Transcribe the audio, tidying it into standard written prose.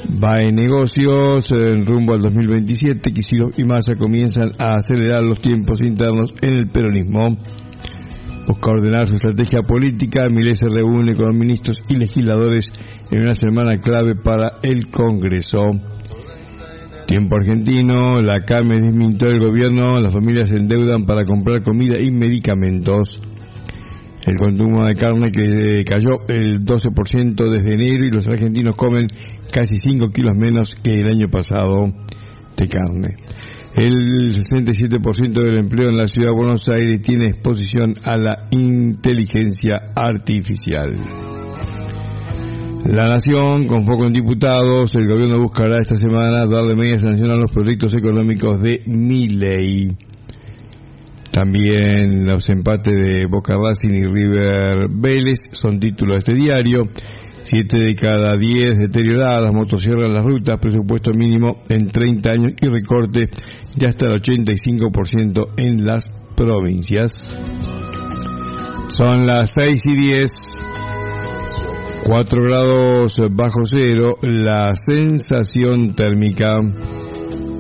Va en negocios, en rumbo al 2027, Kicillof y Massa comienzan a acelerar los tiempos internos en el peronismo. Busca ordenar su estrategia política. Milei se reúne con ministros y legisladores en una semana clave para el Congreso. Tiempo argentino, la carne desmintió el gobierno, las familias se endeudan para comprar comida y medicamentos. El consumo de carne que cayó el 12% desde enero y los argentinos comen casi 5 kilos menos que el año pasado de carne. El 67% del empleo en la ciudad de Buenos Aires tiene exposición a la inteligencia artificial. La Nación, con foco en diputados, el gobierno buscará esta semana darle media sanción a los proyectos económicos de Milei. También los empates de Boca Racing y River Vélez son títulos de este diario. 7 de cada 10 deterioradas, motosierras las rutas, presupuesto mínimo en 30 años y recorte de hasta el 85% en las provincias. Son las 6:10, 4 grados bajo cero, la sensación térmica.